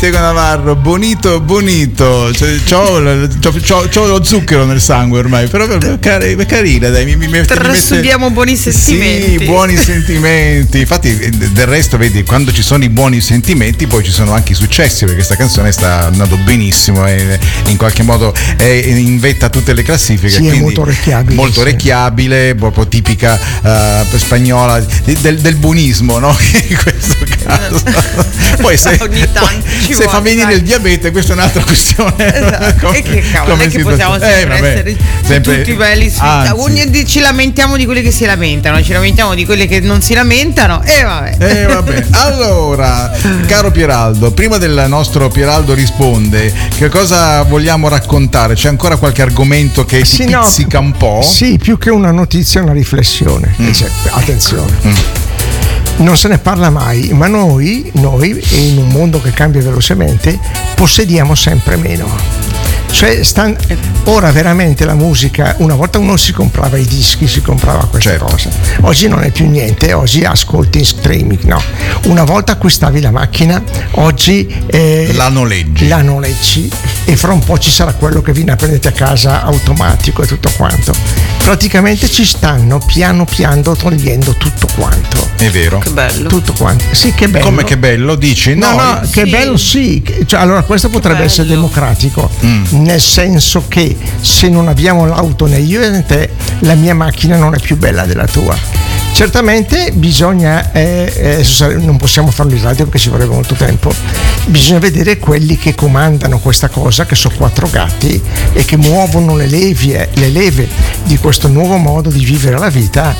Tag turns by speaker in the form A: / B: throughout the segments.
A: Diego Navarro, bonito, c'ho lo zucchero nel sangue ormai, però è carina, dai, mi
B: trasubiamo buoni sentimenti.
A: Sì, buoni sentimenti. Infatti, del resto, vedi, quando ci sono i buoni sentimenti, poi ci sono anche i successi, perché questa canzone sta andando benissimo e in qualche modo è in vetta a tutte le classifiche.
C: Sì, è molto orecchiabile.
A: Molto orecchiabile, proprio tipica spagnola del buonismo, no? In questo caso. Poi se fa venire il diabete, questa è un'altra questione.
B: Esatto. E che cavolo, non è che possiamo sempre essere tutti belli. Ci lamentiamo di quelli che si lamentano, ci lamentiamo di quelli che non si lamentano e vabbè.
A: Allora, caro Pieraldo, prima del nostro Pieraldo risponde, che cosa vogliamo raccontare? C'è ancora qualche argomento che ti pizzica un po'?
C: Sì, più che una notizia, una riflessione. Attenzione. Non se ne parla mai, ma noi in un mondo che cambia velocemente possediamo sempre meno. Cioè ora veramente la musica, una volta uno si comprava i dischi, si comprava queste cose, oggi non è più niente, oggi ascolti in streaming, no, una volta acquistavi la macchina, oggi
A: la noleggi
C: e fra un po' ci sarà quello che viene a prenderti a casa automatico e tutto quanto. Praticamente ci stanno piano piano togliendo tutto quanto.
A: È vero,
B: che bello,
C: tutto quanto. Sì, che bello.
A: Come che bello, dici?
C: No, che bello, sì. Cioè, allora questo potrebbe essere democratico, nel senso che se non abbiamo l'auto né io né te, la mia macchina non è più bella della tua. Certamente bisogna, non possiamo farlo in radio perché ci vorrebbe molto tempo, bisogna vedere quelli che comandano questa cosa, che sono 4 gatti e che muovono le leve di questo nuovo modo di vivere la vita,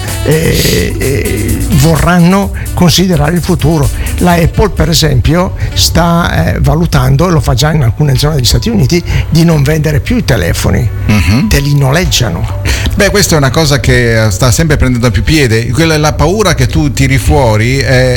C: vorranno considerare il futuro. La Apple, per esempio, sta valutando, lo fa già in alcune zone degli Stati Uniti, di non vendere più i telefoni, te li noleggiano.
A: Beh, questa è una cosa che sta sempre prendendo più piede. La paura che tu tiri fuori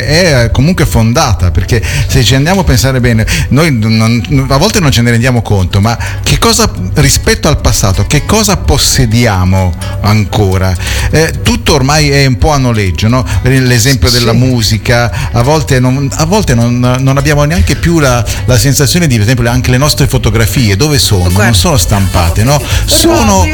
A: è comunque fondata, perché se ci andiamo a pensare bene, noi a volte non ce ne rendiamo conto, ma che cosa rispetto al passato, che cosa possediamo ancora? Tutto ormai è un po' a noleggio, no? L'esempio della musica, a volte non abbiamo neanche più la sensazione di, per esempio, anche le nostre fotografie dove sono? Non sono stampate, no? Sono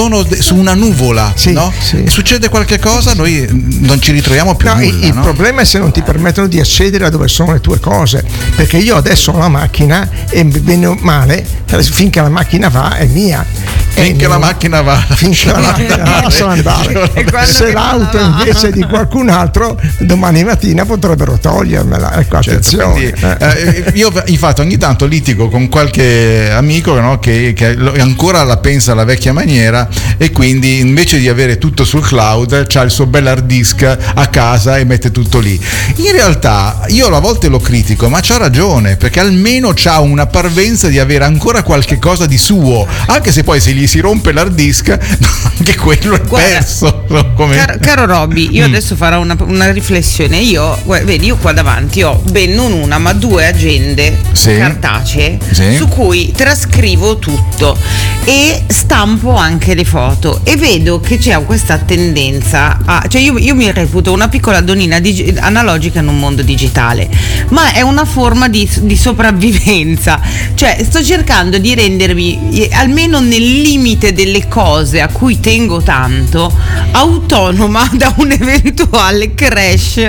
A: su una nuvola, no? E succede qualche cosa, noi non ci ritroviamo più nulla,
C: il problema è se non ti permettono di accedere a dove sono le tue cose, perché io adesso ho la macchina e bene o male, finché la macchina va è mia.
A: Finché la macchina va
C: lasciala andare. Se l'auto invece è di qualcun altro, domani mattina potrebbero togliermela. Ecco, attenzione.
A: Quindi, io infatti ogni tanto litigo con qualche amico, no, che ancora la pensa alla vecchia maniera, e quindi invece di avere tutto sul cloud c'ha il suo bel hard disk a casa e mette tutto lì. In realtà io a volte lo critico, ma c'ha ragione, perché almeno c'ha una parvenza di avere ancora qualche cosa di suo, anche se poi se gli si rompe l'hard disk anche quello è perso.
B: Caro Robby, io adesso farò una riflessione. Vedi, io qua davanti ho non una ma 2 agende cartacee su cui trascrivo tutto e stampo anche le foto, e vedo che c'è questa tendenza cioè io mi reputo una piccola donnina analogica in un mondo digitale, ma è una forma di sopravvivenza. Cioè sto cercando di rendermi, almeno nel limite delle cose a cui tengo tanto, autonoma da un eventuale crash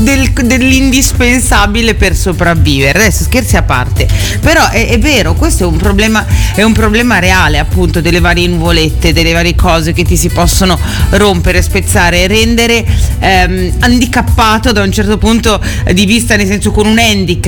B: dell'indispensabile per sopravvivere. Adesso scherzi a parte, però è vero, questo è un problema reale, appunto, delle varie nuvolette, delle varie cose che ti si possono rompere, spezzare, rendere handicappato da un certo punto di vista, nel senso con un handicap